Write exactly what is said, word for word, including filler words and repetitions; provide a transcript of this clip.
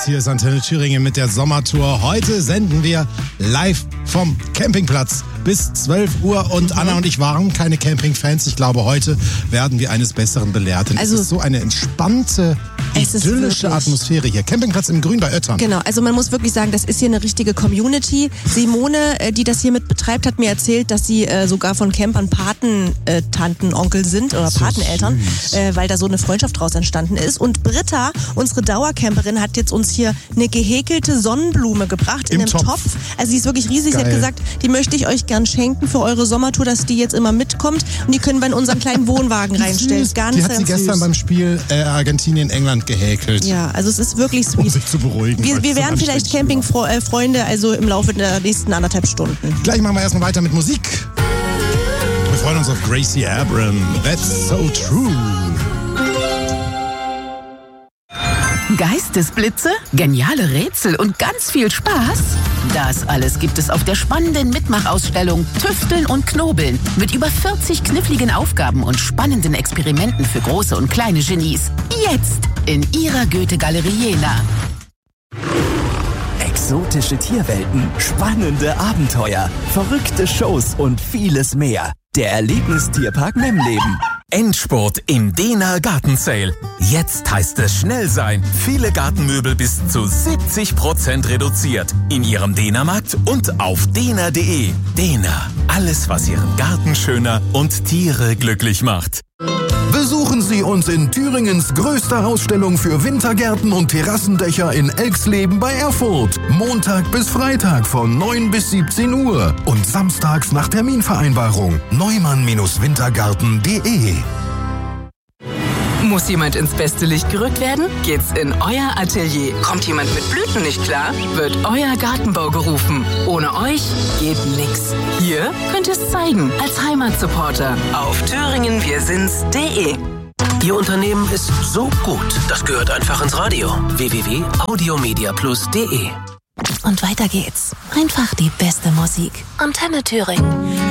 hier ist Antenne Thüringen mit der Sommertour. Heute senden wir live vom Campingplatz bis zwölf Uhr und Anna und ich waren keine Campingfans. Ich glaube, heute werden wir eines Besseren belehrt. Denn also, es ist so eine entspannte, idyllische Atmosphäre hier. Campingplatz im Grün bei Oettern. Genau, also man muss wirklich sagen, das ist hier eine richtige Community. Simone, die das hier mit betreibt, hat mir erzählt, dass sie äh, sogar von Campern Patentanten, Onkel sind oder so Pateneltern, äh, weil da so eine Freundschaft draus entstanden ist. Und Britta, unsere Dauercamperin, hat jetzt uns hier eine gehäkelte Sonnenblume gebracht in einem Topf. Topf. Also die ist wirklich riesig. Geil. Sie hat gesagt, die möchte ich euch gern schenken für eure Sommertour, dass die jetzt immer mitkommt. Und die können wir in unseren kleinen Wohnwagen reinstellen. Süß. Ganz, die hat ganz sie gestern süß. beim Spiel äh, Argentinien-England gehäkelt. Ja, also es ist wirklich sweet. Um sich zu beruhigen. Wir, wir werden vielleicht Campingfreunde, also im Laufe der nächsten anderthalb Stunden. Gleich machen wir erstmal weiter mit Musik. Wir freuen uns auf Gracie Abram. That's so true. Geistesblitze, geniale Rätsel und ganz viel Spaß? Das alles gibt es auf der spannenden Mitmachausstellung Tüfteln und Knobeln mit über vierzig kniffligen Aufgaben und spannenden Experimenten für große und kleine Genies. Jetzt in Ihrer Goethe-Galerie Jena. Exotische Tierwelten, spannende Abenteuer, verrückte Shows und vieles mehr. Der Erlebnistierpark Memleben. Endspurt im Dena Garten Sale. Jetzt heißt es schnell sein. Viele Gartenmöbel bis zu siebzig Prozent reduziert. In Ihrem Dena-Markt und auf dena punkt de. Dena. Alles, was Ihren Garten schöner und Tiere glücklich macht. Besuchen Sie uns in Thüringens größter Ausstellung für Wintergärten und Terrassendächer in Elxleben bei Erfurt. Montag bis Freitag von neun bis siebzehn Uhr und samstags nach Terminvereinbarung. neumann Wintergarten punkt de. Muss jemand ins beste Licht gerückt werden? Geht's in euer Atelier. Kommt jemand mit Blüten nicht klar? Wird euer Gartenbau gerufen. Ohne euch geht nix. Hier könnt ihr es zeigen als Heimatsupporter auf thüringen wir sind's punkt de. Ihr Unternehmen ist so gut, das gehört einfach ins Radio. w w w punkt audiomediaplus punkt de. Und weiter geht's. Einfach die beste Musik. Antenne Thüringen.